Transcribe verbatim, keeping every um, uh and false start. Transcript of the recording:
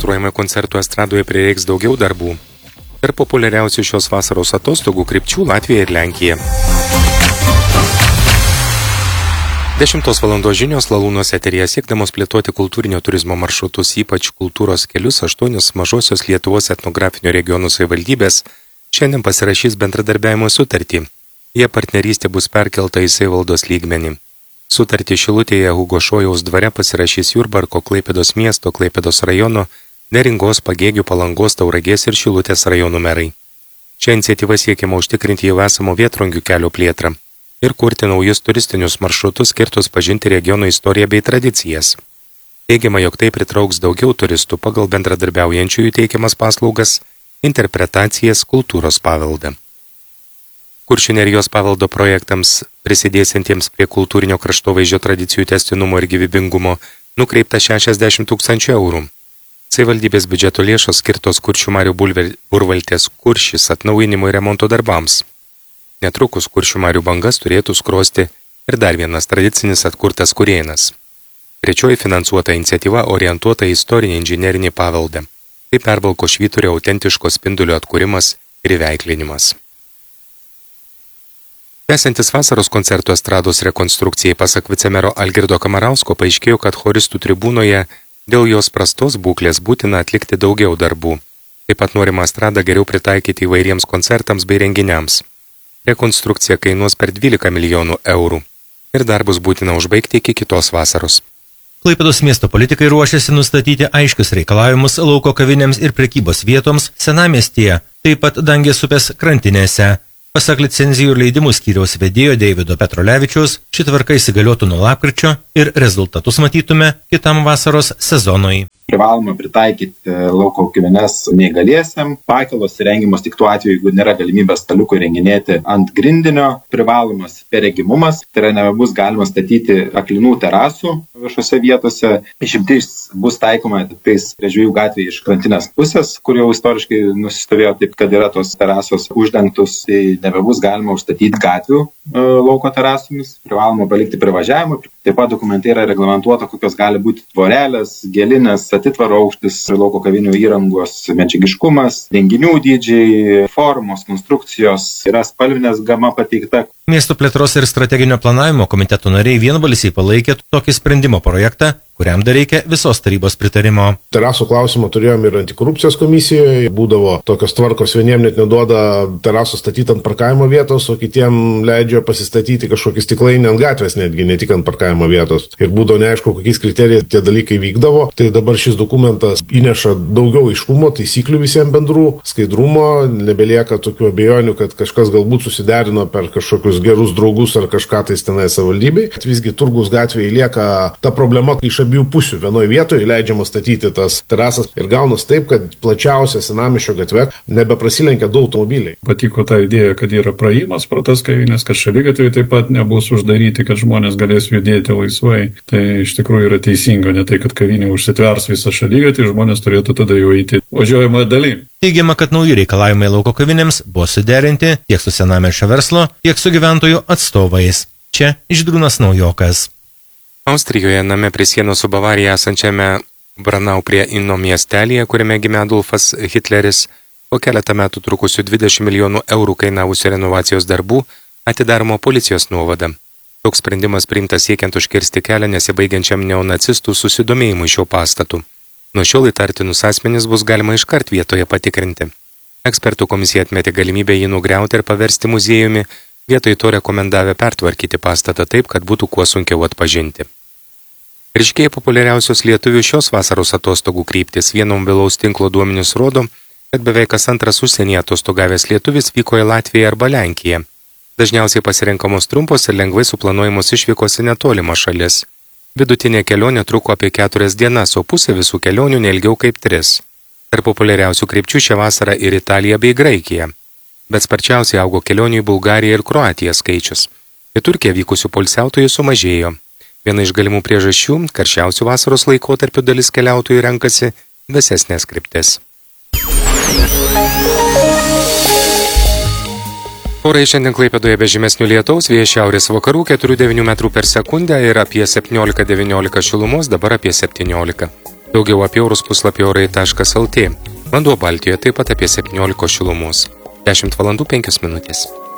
konstruojamai koncertų estradoje prireiks daugiau darbų. Tarp populiariausių šios vasaros atostogų krypčių Latvija ir Lenkija. Dešimtos valandos žinios Lalūnos eteryje siekdamos plėtoti kultūrinio turizmo maršrutus, ypač kultūros kelius, aštuonios mažosios Lietuvos etnografinio regionų savivaldybės šiandien pasirašys bendradarbiavimo sutartį. Jie partnerystė bus perkelta į savivaldos lygmenį. Sutartį Šilutėje Hugo Šojaus dvare pasirašys Jurbarko, Klaipėdos miesto, Klaipėdos rajono, Neringos, Pagėgių, Palangos, Tauragės ir Šilutės rajonų merai. Šią iniciatyvą siekiama užtikrinti jau esamo Vėtrangių kelio plėtrą ir kurti naujus turistinius maršrutus skirtus pažinti regiono istoriją bei tradicijas. Teigiama, jog tai pritrauks daugiau turistų pagal bendradarbiaujančiųjų teikiamas paslaugas, interpretacijas, kultūros paveldą. Kuršių nerijos paveldo projektams, prisidėsiantiems prie kultūrinio kraštovaizdžio tradicijų tęstinumo ir gyvybingumo, nukreipta šešiasdešimt tūkstančių eurų. Savivaldybės biudžeto lėšos skirtos Kuršių marių burvaltės Kuršis atnaujinimo ir remonto darbams. Netrukus Kuršių marių bangas turėtų skrosti ir dar vienas tradicinis atkurtas Kurėnas. Trečioji finansuota iniciatyva orientuota į istorinį inžinerinį paveldą. Tai Pervalko švyturio autentiško spindulio atkūrimas ir įveiklinimas. Tęsiantis vasaros koncertų estrados rekonstrukcijai, pasak vicemero Algirdo Kamarausko, paaiškėjo, kad choristų tribūnoje dėl jos prastos būklės būtina atlikti daugiau darbų. Taip pat norima estradą geriau pritaikyti įvairiems koncertams bei renginiams. Rekonstrukcija kainuos per dvylika milijonų eurų ir darbus būtina užbaigti iki kitos vasaros. Klaipėdos miesto politikai ruošiasi nustatyti aiškius reikalavimus lauko kavinėms ir prekybos vietoms senamiestyje, taip pat Dangės upės krantinėse. Pasak licenzijų ir leidimų skyriaus vedėjo Deivido Petrolevičiaus, ši tvarka įsigaliotų nuo lapkričio ir rezultatus matytume kitam vasaros sezonui. Privaloma pritaikyti lauko kavines neįgaliesiam, pakelos įrengimas tik tuo atveju, jeigu nėra galimybės staliukų įrenginėti ant grindinio, privalomas perregimumas, tai yra nebus galima statyti aklinų terasų viešose vietose. Išimtis bus taikoma tiktais prie Žvejų gatvėje iš krantinės pusės, kur jau istoriškai nusistovėjo taip, kad yra tos terasos uždengtus, tai nebebus galima užstatyti gatvių e, lauko terasomis, privaloma palikti privažiavimą. Taip pat dokumentai yra reglamentuota, kokios gali būti tvorelės, gelinės, atitvaro aukštis, lauko kavinių įrangos, medžiagiškumas, renginių dydžiai, formos, konstrukcijos, yra spalvinės gama pateikta. Miesto plėtros ir strateginio planavimo komiteto nariai vienbalsiai palaikė tokį sprendimo projektą, kuriam dar reikia visos tarybos pritarimo. Terasų klausimą turėjom ir antikorupcijos komisijoje. Būdavo tokios tvarkos, vieniem net neduoda terasų statyti ant parkavimo vietos, o kitiem leidžia pasistatyti kažkokį stiklainį ant gatvės, netgi ne tik ant parkavimo vietos. Ir būdavo neaišku, kokiais kriterijais tie dalykai vykdavo. Tai dabar šis dokumentas įneša daugiau aiškumo, taisyklių visiems bendrų, skaidrumo, nebelieka tokių abejonių, kad kažkas galbūt susiderino per kažkokius gerus draugus ar kažką tais tenai savivaldybei. Visgi Turgaus gatvėje lieka ta problema, kai iš abiejų pusių vienoje vietoje leidžiama statyti tas terasas ir gaunas taip, kad plačiausia senamiesčio gatve nebeprasilenkia du automobiliai. Patiko ta idėja, kad yra praėjimas pro tas kavinės, kad šaligatviai taip pat nebus uždaryti, kad žmonės galės judėti laisvai. Tai iš tikrųjų yra teisinga, ne tai, kad kavinė užsitvers visą šaligatvį, žmonės turėtų tada jau eiti važiuojamoje daly. Teigiama, kad nauji reikalavimai lauko kavinėms buvo suderinti tiek su senamiesčio verslo, tiek su gyventojų atstovais. Čia Žydrūnas Naujokas. Austrijoje name prie sienos su Bavarija esančiame Branau prie Inno miestelėje, kuriame gimė Adolfas Hitleris, po keletą metų trukusių dvidešimt milijonų eurų kainavusių renovacijos darbų atidaroma policijos nuovada. Toks sprendimas priimtas siekiant užkirsti kelią nesibaigiančiam neonacistų susidomėjimui šio pastatu. Nuo šiol įtartinus asmenys bus galima iškart vietoje patikrinti. Ekspertų komisija atmetė galimybę jį nugriauti ir paversti muziejumi, vietoj to rekomendavę pertvarkyti pastatą taip, kad būtų kuo sunkiau atpažinti. Ryškiai populiariausios lietuvių šios vasaros atostogų kryptis. Vieno mobilaus tinklo duomenys rodo, kad beveik kas antras užsienyje atostogavęs lietuvis vyko į Latviją arba Lenkiją. Dažniausiai pasirenkamos trumpos ir lengvai suplanuojamos išvykos į netolimą šalis. Vidutinė kelionė truko apie keturias dienas, o pusė visų kelionių neilgiau kaip tris. Tarp populiariausių krypčių šią vasarą ir Italija bei Graikija. Bet sparčiausiai augo kelionių į Bulgariją ir Kroatiją skaičius. Į Turkiją vykusių poilsiautojų sumažėjo. Viena iš galimų priežasčių – karščiausių vasaros laikotarpių dalis keliautojų renkasi vėsesnės kryptis. Orai šiandien Klaipėdoje be žymesnių lietaus, vėjas šiaurės vakarų keturi devyni metrų per sekundę ir apie septyniolika devyniolika šilumos, dabar apie septyniolika. Daugiau apie orus puslapį orai taškas el tė. Vanduo Baltijoje taip pat apie septyniolika šilumos. dešimt valandų penkios minutės.